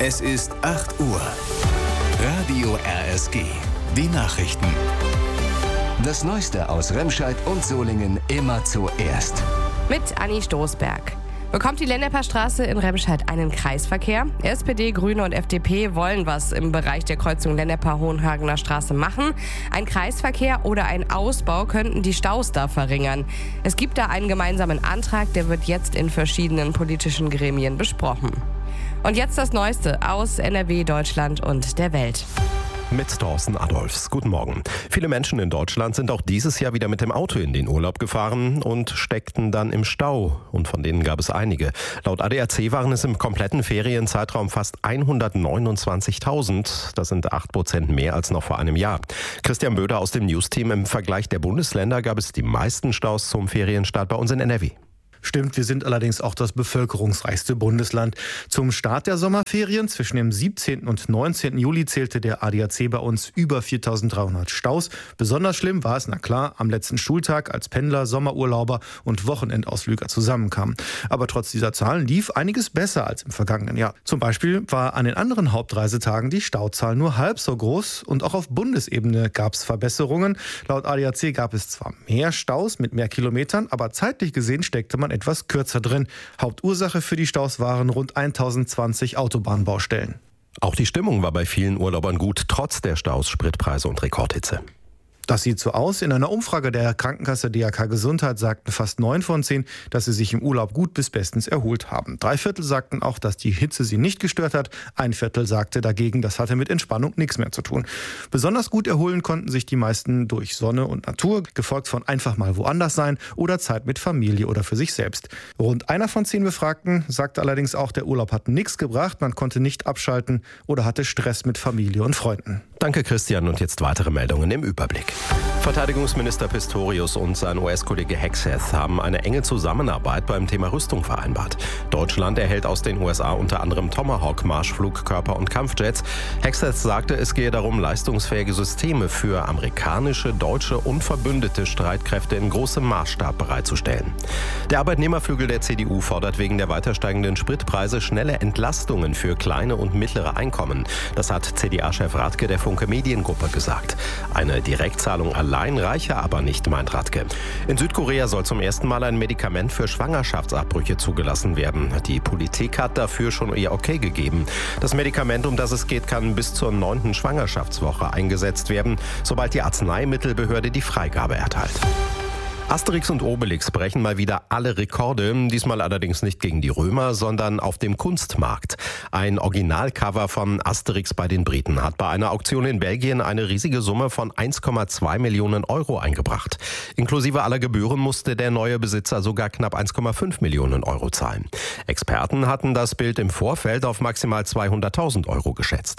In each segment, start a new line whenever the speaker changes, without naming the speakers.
Es ist 8 Uhr. Radio RSG. Die Nachrichten. Das Neueste aus Remscheid und Solingen immer zuerst.
Mit Anni Stoßberg. Bekommt die Lenneper-Straße in Remscheid einen Kreisverkehr? SPD, Grüne und FDP wollen was im Bereich der Kreuzung Lenneper-Hohenhagener Straße machen. Ein Kreisverkehr oder ein Ausbau könnten die Staus da verringern. Es gibt da einen gemeinsamen Antrag, der wird jetzt in verschiedenen politischen Gremien besprochen. Und jetzt das Neueste aus NRW, Deutschland und der Welt.
Mit Thorsten Adolfs. Guten Morgen. Viele Menschen in Deutschland sind auch dieses Jahr wieder mit dem Auto in den Urlaub gefahren und steckten dann im Stau. Und von denen gab es einige. Laut ADAC waren es im kompletten Ferienzeitraum fast 129.000. Das sind 8% mehr als noch vor einem Jahr. Christian Böder aus dem News-Team. Im Vergleich der Bundesländer gab es die meisten Staus zum Ferienstart bei uns in NRW.
Stimmt, wir sind allerdings auch das bevölkerungsreichste Bundesland. Zum Start der Sommerferien zwischen dem 17. und 19. Juli zählte der ADAC bei uns über 4.300 Staus. Besonders schlimm war es, na klar, am letzten Schultag, als Pendler, Sommerurlauber und Wochenendausflüger zusammenkamen. Aber trotz dieser Zahlen lief einiges besser als im vergangenen Jahr. Zum Beispiel war an den anderen Hauptreisetagen die Stauzahl nur halb so groß und auch auf Bundesebene gab es Verbesserungen. Laut ADAC gab es zwar mehr Staus mit mehr Kilometern, aber zeitlich gesehen steckte man etwas kürzer drin. Hauptursache für die Staus waren rund 1020 Autobahnbaustellen.
Auch die Stimmung war bei vielen Urlaubern gut, trotz der Staus, Spritpreise und Rekordhitze.
Das sieht so aus. In einer Umfrage der Krankenkasse DRK Gesundheit sagten fast 9 von 10, dass sie sich im Urlaub gut bis bestens erholt haben. 3/4 sagten auch, dass die Hitze sie nicht gestört hat. 1/4 sagte dagegen, das hatte mit Entspannung nichts mehr zu tun. Besonders gut erholen konnten sich die meisten durch Sonne und Natur, gefolgt von einfach mal woanders sein oder Zeit mit Familie oder für sich selbst. Rund 1 von 10 Befragten sagte allerdings auch, der Urlaub hat nichts gebracht, man konnte nicht abschalten oder hatte Stress mit Familie und Freunden.
Danke Christian und jetzt weitere Meldungen im Überblick. Verteidigungsminister Pistorius und sein US-Kollege Hegseth haben eine enge Zusammenarbeit beim Thema Rüstung vereinbart. Deutschland erhält aus den USA unter anderem Tomahawk-Marschflugkörper und Kampfjets. Hegseth sagte, es gehe darum, leistungsfähige Systeme für amerikanische, deutsche und verbündete Streitkräfte in großem Maßstab bereitzustellen. Der Arbeitnehmerflügel der CDU fordert wegen der weiter steigenden Spritpreise schnelle Entlastungen für kleine und mittlere Einkommen. Das hat CDA-Chef Radke der Funke Mediengruppe gesagt. Eine Direktzahlung allein reiche aber nicht, meint Radke. In Südkorea soll zum ersten Mal ein Medikament für Schwangerschaftsabbrüche zugelassen werden. Die Politik hat dafür schon ihr Okay gegeben. Das Medikament, um das es geht, kann bis zur 9. Schwangerschaftswoche eingesetzt werden, sobald die Arzneimittelbehörde die Freigabe erteilt. Asterix und Obelix brechen mal wieder alle Rekorde, diesmal allerdings nicht gegen die Römer, sondern auf dem Kunstmarkt. Ein Originalcover von Asterix bei den Briten hat bei einer Auktion in Belgien eine riesige Summe von 1,2 Millionen Euro eingebracht. Inklusive aller Gebühren musste der neue Besitzer sogar knapp 1,5 Millionen Euro zahlen. Experten hatten das Bild im Vorfeld auf maximal 200.000 Euro geschätzt.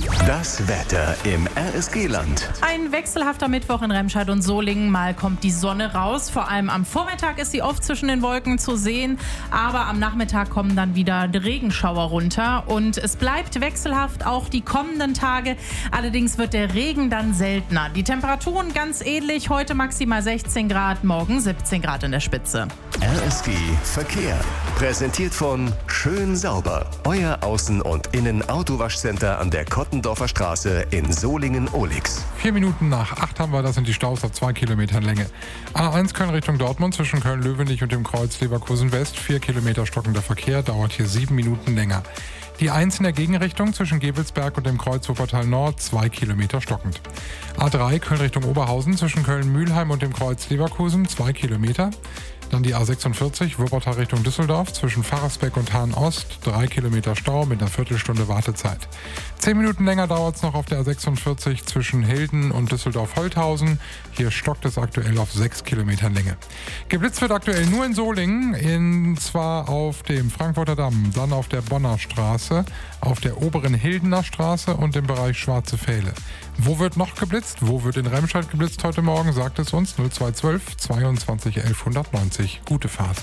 Das Wetter im RSG-Land.
Ein wechselhafter Mittwoch in Remscheid und Solingen. Mal kommt die Sonne raus. Vor allem am Vormittag ist sie oft zwischen den Wolken zu sehen. Aber am Nachmittag kommen dann wieder Regenschauer runter. Und es bleibt wechselhaft auch die kommenden Tage. Allerdings wird der Regen dann seltener. Die Temperaturen ganz ähnlich. Heute maximal 16 Grad, morgen 17 Grad in der Spitze.
RSG Verkehr. Präsentiert von Schön Sauber. Euer Außen- und Innen-Autowaschcenter an der Kottendorfer Straße in Solingen-Ohlix.
4 Minuten nach 8 haben wir, das sind die Staus auf 2 Kilometern Länge. A1 Köln Richtung Dortmund zwischen Köln-Löwenich und dem Kreuz Leverkusen West. 4 Kilometer stockender Verkehr, dauert hier 7 Minuten länger. Die 1 in der Gegenrichtung zwischen Gevelsberg und dem Kreuz Wuppertal Nord, 2 Kilometer stockend. A3 Köln Richtung Oberhausen zwischen Köln-Mühlheim und dem Kreuz Leverkusen, 2 Kilometer. Dann die A46 Wuppertal Richtung Düsseldorf zwischen Pfarrersbeck und Hahn-Ost, 3 Kilometer Stau mit einer Viertelstunde Wartezeit. 10 Minuten länger dauert es noch auf der A46 zwischen Hilden und Düsseldorf-Holthausen. Hier stockt es aktuell auf 6 Kilometern Länge. Geblitzt wird aktuell nur in Solingen, zwar auf dem Frankfurter Damm, dann auf der Bonner Straße, auf der oberen Hildener Straße und im Bereich Schwarze Pfähle. Wo wird noch geblitzt? Wo wird in Remscheid geblitzt heute Morgen? Sagt es uns 0212 22 11 190. Gute Fahrt.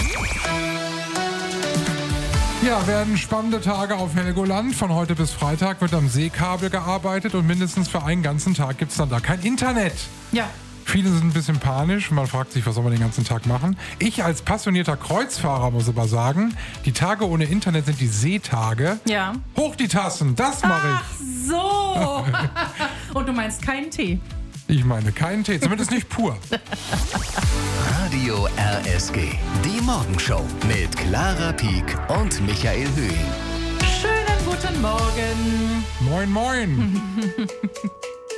Ja, werden spannende Tage auf Helgoland. Von heute bis Freitag wird am Seekabel gearbeitet und mindestens für einen ganzen Tag gibt es dann da kein Internet.
Ja.
Viele sind ein bisschen panisch. Man fragt sich, was soll man den ganzen Tag machen? Ich als passionierter Kreuzfahrer muss aber sagen, die Tage ohne Internet sind die Seetage.
Ja.
Hoch die Tassen, das mache ich.
Ach so. Und du meinst keinen Tee?
Ich meine keinen Tee, zumindest nicht pur.
Radio RSG. Die Morgenshow mit Clara Pieck und Michael Höhing.
Schönen guten Morgen.
Moin, moin.